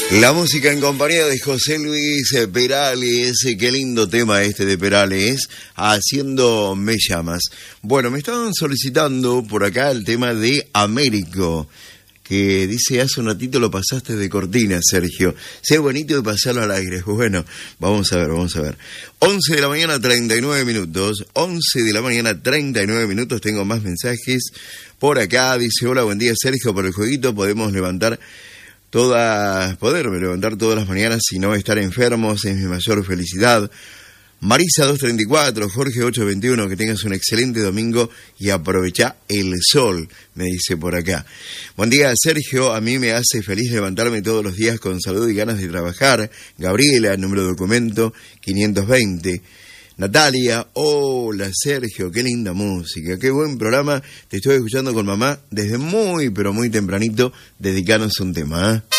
La música en compañía de José Luis Perales, qué lindo tema este de Perales, Haciendo Me Llamas. Bueno, me estaban solicitando por acá el tema de Américo, que dice, hace un ratito lo pasaste de cortina, Sergio. Sé bonito de pasarlo al aire. Bueno, vamos a ver. 11 de la mañana, 39 minutos. 11 de la mañana, 39 minutos. Tengo más mensajes por acá. Dice, hola, buen día, Sergio. Por el jueguito podemos poderme levantar todas las mañanas y no estar enfermos es mi mayor felicidad. Marisa 234, Jorge 821, que tengas un excelente domingo y aprovecha el sol, me dice por acá. Buen día, Sergio, a mí me hace feliz levantarme todos los días con salud y ganas de trabajar. Gabriela, número de documento 520. Natalia, hola Sergio, qué linda música, qué buen programa, te estoy escuchando con mamá desde muy, pero muy tempranito, dedicanos un tema, ¿eh?